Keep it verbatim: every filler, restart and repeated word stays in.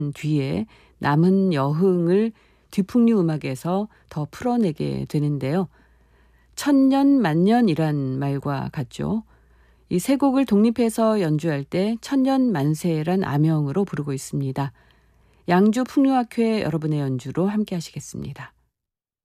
뒤에 남은 여흥을 뒤풍류 음악에서 더 풀어내게 되는데요. 천년 만년이란 말과 같죠. 이 세 곡을 독립해서 연주할 때 천년 만세란 아명으로 부르고 있습니다. 양주 풍류학회 여러분의 연주로 함께 하시겠습니다.